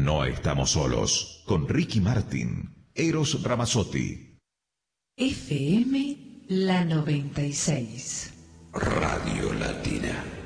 No estamos solos, con Ricky Martin, Eros Ramazzotti. FM La 96. Radio Latina.